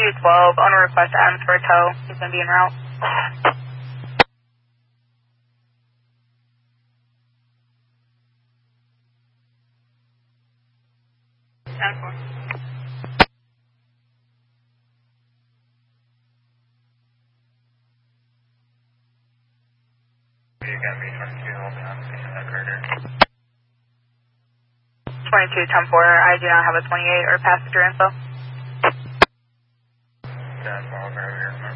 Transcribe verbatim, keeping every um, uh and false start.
U twelve, on a request Adams for a tow. He's going to be en route. ten four. You got me twenty-two, holding on station at Carter. twenty-two, ten four, I do not have a twenty-eight or passenger info. ten four, over here.